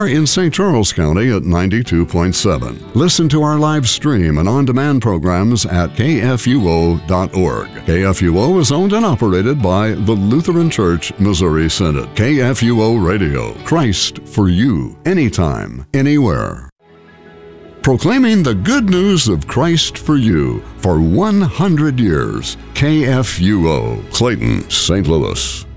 in St. Charles County at 92.7. Listen to our live stream and on-demand programs at kfuo.org. KFUO is owned and operated by the Lutheran Church Missouri Synod. KFUO Radio, Christ for you, anytime, anywhere. Proclaiming the good news of Christ for you for 100 years. KFUO, Clayton, St. Louis.